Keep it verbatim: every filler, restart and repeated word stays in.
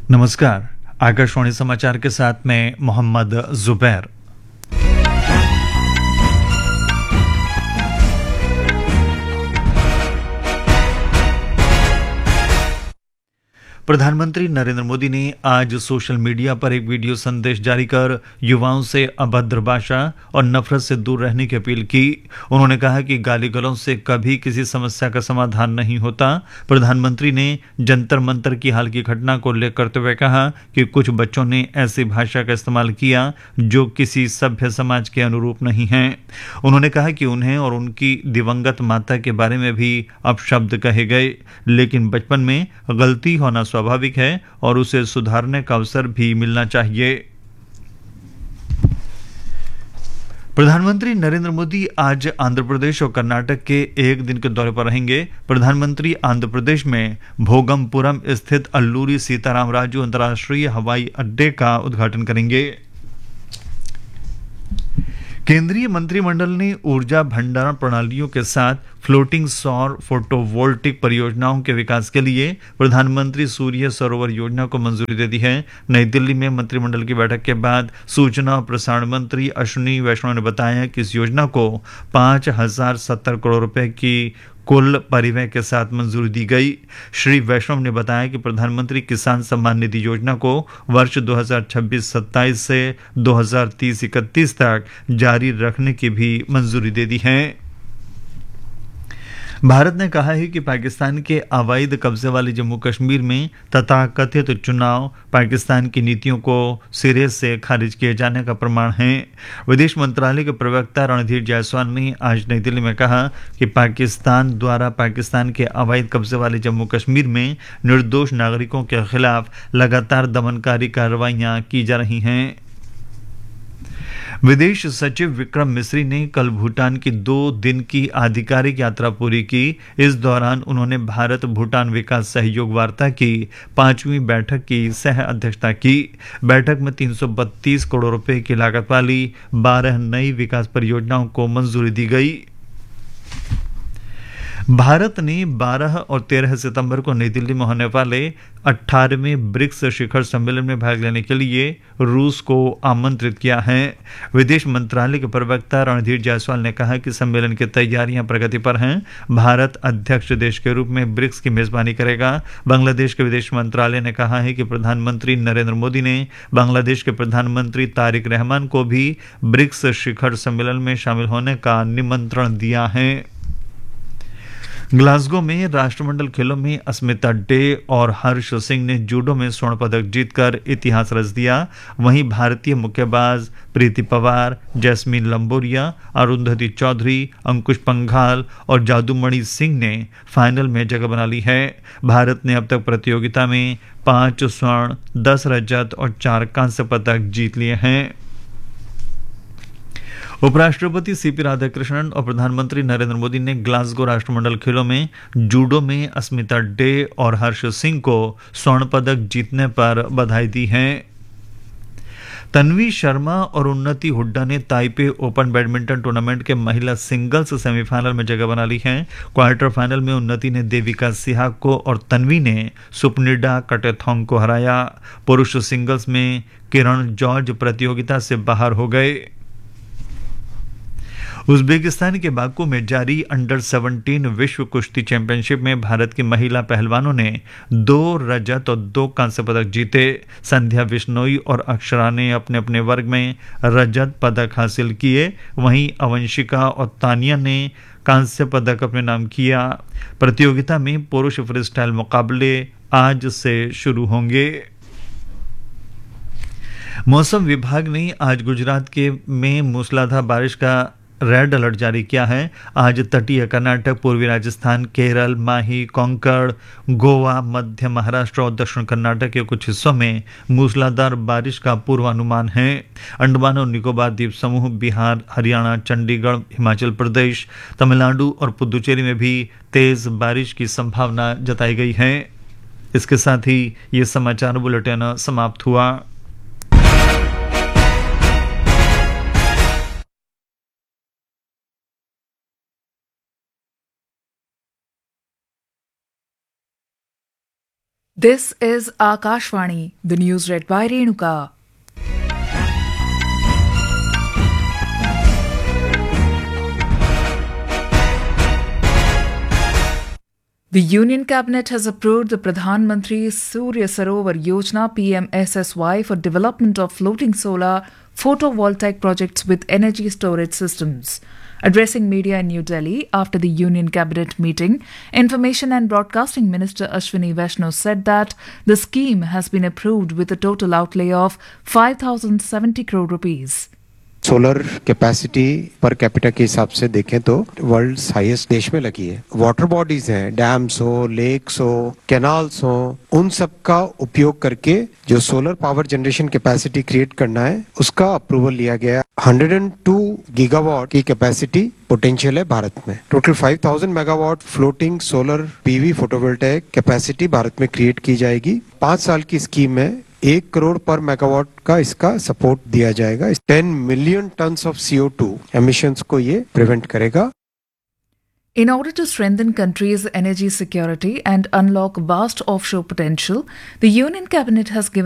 नमस्कार। आकाशवाणी समाचार के साथ मैं मोहम्मद जुबैर। प्रधानमंत्री नरेंद्र मोदी ने आज सोशल मीडिया पर एक वीडियो संदेश जारी कर युवाओं से अभद्र भाषा और नफरत से दूर रहने की अपील की। उन्होंने कहा कि गाली गलौज से कभी किसी समस्या का समाधान नहीं होता। प्रधानमंत्री ने जंतर मंतर की हाल की घटना को उल्लेख करते हुए कहा कि कुछ बच्चों ने ऐसी भाषा का इस्तेमाल किया जो किसी सभ्य समाज के अनुरूप नहीं है। उन्होंने कहा कि उन्हें और उनकी दिवंगत माता के बारे में भी अपशब्द कहे गए, लेकिन बचपन में गलती होना स्वाभाविक है और उसे सुधारने का अवसर भी मिलना चाहिए। प्रधानमंत्री नरेंद्र मोदी आज आंध्र प्रदेश और कर्नाटक के एक दिन के दौरे पर रहेंगे। प्रधानमंत्री आंध्र प्रदेश में भोगमपुरम स्थित अल्लूरी सीताराम राजू अंतर्राष्ट्रीय हवाई अड्डे का उद्घाटन करेंगे। केंद्रीय मंत्रिमंडल ने ऊर्जा भंडारण प्रणालियों के साथ फ्लोटिंग सौर फोटोवोल्टिक परियोजनाओं के विकास के लिए प्रधानमंत्री सूर्य सरोवर योजना को मंजूरी दे दी है। नई दिल्ली में मंत्रिमंडल की बैठक के बाद सूचना और प्रसारण मंत्री अश्विनी वैष्णव ने बताया कि इस योजना को पांच हजार सत्तर करोड़ रुपए की कुल परिव्यय के साथ मंजूरी दी गई। श्री वैष्णव ने बताया कि प्रधानमंत्री किसान सम्मान निधि योजना को वर्ष दो हज़ार छब्बीस सत्ताईस से दो हज़ार तीस इकतीस तक जारी रखने की भी मंजूरी दे दी है। भारत ने कहा है कि पाकिस्तान के अवैध कब्जे वाले जम्मू कश्मीर में तथाकथित चुनाव पाकिस्तान की नीतियों को सिरे से खारिज किए जाने का प्रमाण है। विदेश मंत्रालय के प्रवक्ता रणधीर जायसवाल ने आज नई दिल्ली में कहा कि पाकिस्तान द्वारा पाकिस्तान के अवैध कब्जे वाले जम्मू कश्मीर में निर्दोष नागरिकों के खिलाफ लगातार दमनकारी कार्रवाइयां की जा रही हैं। विदेश सचिव विक्रम मिस्री ने कल भूटान की दो दिन की आधिकारिक यात्रा पूरी की। इस दौरान उन्होंने भारत भूटान विकास सहयोग वार्ता की पांचवी बैठक की सह अध्यक्षता की। बैठक में तीन सौ बत्तीस करोड़ रुपए की लागत वाली बारह नई विकास परियोजनाओं को मंजूरी दी गई। भारत ने बारह और तेरह सितंबर को नई दिल्ली में होने वाले अठारहवें ब्रिक्स शिखर सम्मेलन में भाग लेने के लिए रूस को आमंत्रित किया है। विदेश मंत्रालय के प्रवक्ता रणधीर जायसवाल ने कहा कि सम्मेलन की तैयारियां प्रगति पर हैं। भारत अध्यक्ष देश के रूप में ब्रिक्स की मेजबानी करेगा। बांग्लादेश के विदेश मंत्रालय ने कहा है कि प्रधानमंत्री नरेंद्र मोदी ने बांग्लादेश के प्रधानमंत्री तारिक रहमान को भी ब्रिक्स शिखर सम्मेलन में शामिल होने का निमंत्रण दिया है। ग्लासगो में राष्ट्रमंडल खेलों में अस्मिता डे और हर्ष सिंह ने जूडो में स्वर्ण पदक जीतकर इतिहास रच दिया। वहीं भारतीय मुक्केबाज प्रीति पवार, जैस्मीन लंबोरिया, अरुंधति चौधरी, अंकुश पंघाल और जादूमणि सिंह ने फाइनल में जगह बना ली है। भारत ने अब तक प्रतियोगिता में पांच स्वर्ण, दस रजत और चार कांस्य पदक जीत लिए हैं। उपराष्ट्रपति सीपी राधाकृष्णन और प्रधानमंत्री नरेंद्र मोदी ने ग्लासगो राष्ट्रमंडल खेलों में जूडो में अस्मिता डे और हर्ष सिंह को स्वर्ण पदक जीतने पर बधाई दी है। तन्वी शर्मा और उन्नति हुड्डा ने ताइपे ओपन बैडमिंटन टूर्नामेंट के महिला सिंगल्स सेमीफाइनल में जगह बना ली है। क्वार्टर फाइनल में उन्नति ने देविका सिहाग को और तन्वी ने सुपनिडा कटेथोंग को हराया। पुरुष सिंगल्स में किरण जॉर्ज प्रतियोगिता से बाहर हो गए। उज्बेकिस्तान के बाकू में जारी अंडर सत्रह विश्व कुश्ती चैंपियनशिप में भारत की महिला पहलवानों ने दो रजत और दो कांस्य पदक जीते। संध्या बिश्नोई और अक्षरा ने अपने अपने वर्ग में रजत पदक हासिल किए। वहीं अवंशिका और तानिया ने कांस्य पदक अपने नाम किया। प्रतियोगिता में पुरुष फ्रीस्टाइल मुकाबले आज से शुरू होंगे। मौसम विभाग ने आज गुजरात के में मूसलाधार बारिश का रेड अलर्ट जारी किया है। आज तटीय कर्नाटक, पूर्वी राजस्थान, केरल, माही, कोंकण, गोवा, मध्य महाराष्ट्र और दक्षिण कर्नाटक के कुछ हिस्सों में मूसलाधार बारिश का पूर्वानुमान है। अंडमान और निकोबार द्वीप समूह, बिहार, हरियाणा, चंडीगढ़, हिमाचल प्रदेश, तमिलनाडु और पुदुचेरी में भी तेज बारिश की संभावना जताई गई है। इसके साथ ही ये समाचार बुलेटिन समाप्त हुआ। This is Akashvani, the news read by Renuka. The Union Cabinet has approved the Pradhan Mantri Surya Sarovar Yojana P M S S Y for development of floating solar photovoltaic projects with energy storage systems. Addressing media in New Delhi after the Union Cabinet meeting, Information and Broadcasting Minister Ashwini Vaishnaw said that the scheme has been approved with a total outlay of five thousand seventy crore rupees. Solar capacity per capita के हिसाब से देखें तो world highest देश में लगी है। Water bodies हैं, डैम्स हो, लेक्स हो, कैनाल्स हो, उन सब का उपयोग करके जो solar power generation capacity create करना है उसका अप्रूवल लिया गया। एक सौ दो गीगावाट की कैपेसिटी पोटेंशियल है भारत में। टोटल पाँच हज़ार megawatt floating solar PV photovoltaic capacity Bharat में क्रिएट की जाएगी। पांच साल की स्कीम में एक करोड़ पर मेगावाट का इसका सपोर्ट दिया जाएगा। Ten million tons of C O two emissions को ये प्रिवेंट करेगा। In order to strengthen country's energy security and unlock vast offshore potential, the Union Cabinet has given